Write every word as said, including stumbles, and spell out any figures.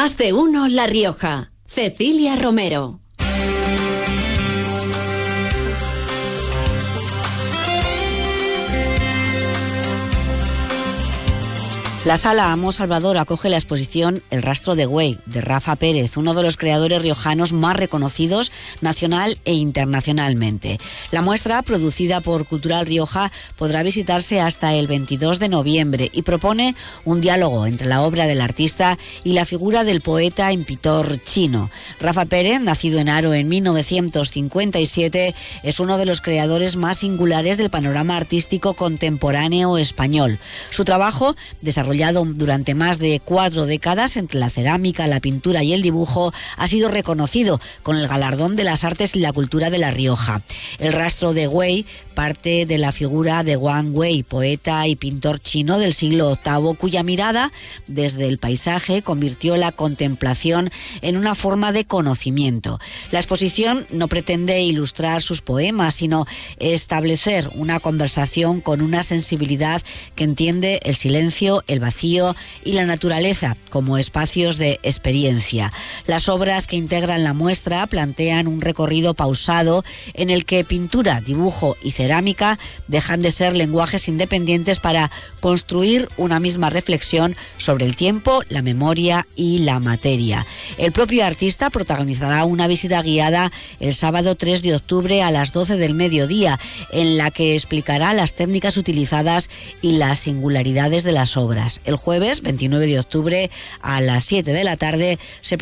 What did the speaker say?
Más de uno La Rioja. Cecilia Romero. La Sala Amo Salvador acoge la exposición El rastro de Güell, de Rafa Pérez, uno de los creadores riojanos más reconocidos nacional e internacionalmente. La muestra, producida por Cultural Rioja, podrá visitarse hasta el veintidós de noviembre y propone un diálogo entre la obra del artista y la figura del poeta y pintor chino. Rafa Pérez, nacido en Haro en mil novecientos cincuenta y siete, es uno de los creadores más singulares del panorama artístico contemporáneo español. Su trabajo, desarrollado durante más de cuatro décadas entre la cerámica, la pintura y el dibujo, ha sido reconocido con el galardón de las artes y la cultura de La Rioja. El rastro de Güell parte de la figura de Wang Wei, poeta y pintor chino del siglo octavo, cuya mirada desde el paisaje convirtió la contemplación en una forma de conocimiento. La exposición no pretende ilustrar sus poemas, sino establecer una conversación con una sensibilidad que entiende el silencio, el vacío y la naturaleza como espacios de experiencia. Las obras que integran la muestra plantean un recorrido pausado en el que pintura, dibujo y cerámica dejan de ser lenguajes independientes para construir una misma reflexión sobre el tiempo, la memoria y la materia. El propio artista protagonizará una visita guiada el sábado tres de octubre a las doce del mediodía, en la que explicará las técnicas utilizadas y las singularidades de las obras. El jueves veintinueve de octubre a las siete de la tarde se